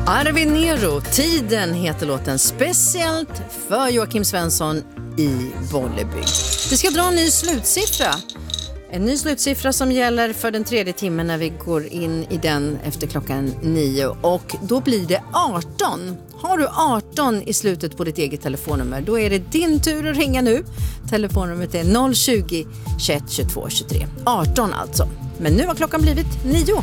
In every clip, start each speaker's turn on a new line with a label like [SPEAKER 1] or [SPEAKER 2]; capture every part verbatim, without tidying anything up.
[SPEAKER 1] Arvid Nero, Tiden heter låten, speciellt för Joakim Svensson i Bollebygd. Vi ska dra en ny slutsiffra. En ny slutsiffra som gäller för den tredje timmen när vi går in i den efter klockan nio. Och då blir det arton. Har du arton i slutet på ditt eget telefonnummer, då är det din tur att ringa nu. Telefonnumret är noll tjugo, tjugoett, tjugotvå, tjugotre. arton alltså. Men nu har klockan blivit nio.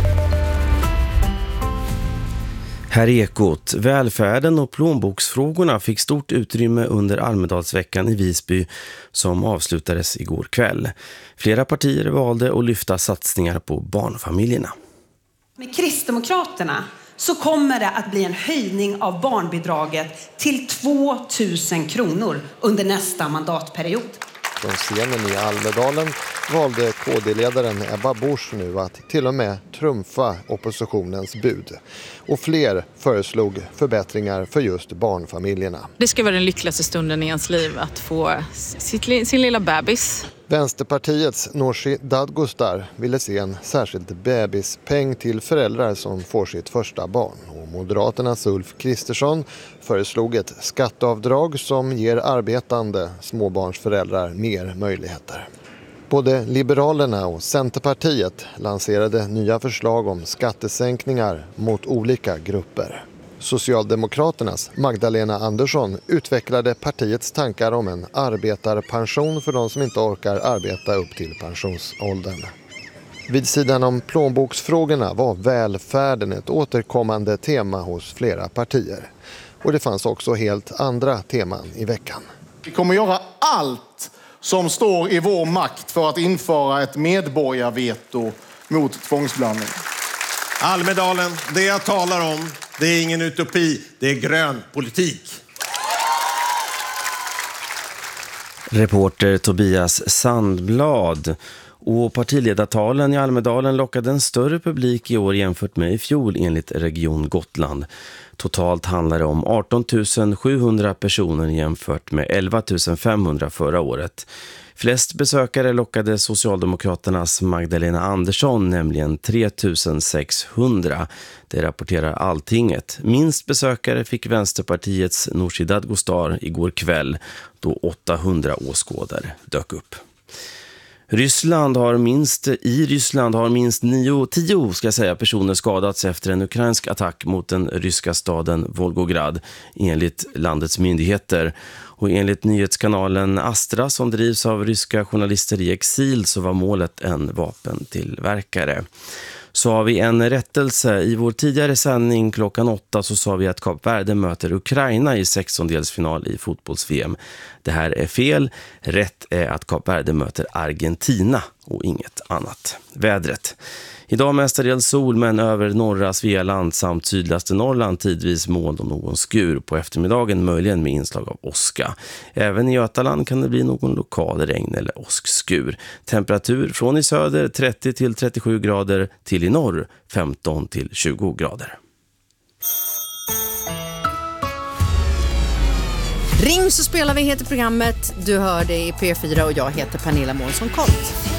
[SPEAKER 2] Här i Ekot, välfärden och plånboksfrågorna fick stort utrymme under Almedalsveckan i Visby som avslutades igår kväll. Flera partier valde att lyfta satsningar på barnfamiljerna.
[SPEAKER 3] Med Kristdemokraterna så kommer det att bli en höjning av barnbidraget till två tusen kronor under nästa mandatperiod.
[SPEAKER 4] Från scenen i Almedalen valde K D-ledaren Ebba Busch nu att till och med trumfa oppositionens bud. Och fler föreslog förbättringar för just barnfamiljerna.
[SPEAKER 5] Det ska vara den lyckligaste stunden i ens liv att få sitt, sin lilla bebis.
[SPEAKER 4] Vänsterpartiets Nooshi Dadgostar ville se en särskild bebispeng till föräldrar som får sitt första barn. Och Moderaternas Ulf Kristersson föreslog ett skatteavdrag som ger arbetande småbarnsföräldrar mer möjligheter. Både Liberalerna och Centerpartiet lanserade nya förslag om skattesänkningar mot olika grupper. Socialdemokraternas Magdalena Andersson utvecklade partiets tankar om en arbetarpension för de som inte orkar arbeta upp till pensionsåldern. Vid sidan om plånboksfrågorna var välfärden ett återkommande tema hos flera partier. Och det fanns också helt andra teman i veckan.
[SPEAKER 6] Vi kommer göra allt som står i vår makt för att införa ett medborgarveto mot tvångsblandning.
[SPEAKER 7] Almedalen, det jag talar om, det är ingen utopi, det är grön politik.
[SPEAKER 2] Reporter Tobias Sandblad. Och partiledartalen i Almedalen lockade en större publik i år jämfört med i fjol enligt Region Gotland. Totalt handlar det om arton tusen sjuhundra personer jämfört med elva tusen femhundra förra året. Flest besökare lockade Socialdemokraternas Magdalena Andersson, nämligen tre tusen sexhundra. Det rapporterar Alltinget. Minst besökare fick Vänsterpartiets Nooshi Dadgostar igår kväll då åttahundra åskådare dök upp. Ryssland har minst, I Ryssland har minst nio, tio ska jag säga, personer skadats efter en ukrainsk attack mot den ryska staden Volgograd enligt landets myndigheter. Och enligt nyhetskanalen Astra som drivs av ryska journalister i exil så var målet en vapentillverkare. Så har vi en rättelse. I vår tidigare sändning klockan åtta så sa vi att Kap Verde möter Ukraina i sextondelsfinal i fotbolls-V M. Det här är fel. Rätt är att Kap Verde möter Argentina och inget annat. Vädret. Idag mestadels sol men över norra Svealand samt sydligaste Norrland tidvis moln och någon skur. På eftermiddagen möjligen med inslag av åska. Även i Götaland kan det bli någon lokal regn eller åskskur. Temperatur från i söder trettio till trettiosju grader till i norr femton till tjugo grader.
[SPEAKER 1] Ring så spelar vi heter programmet. Du hör det i P fyra och jag heter Pernilla Månsson Kolt.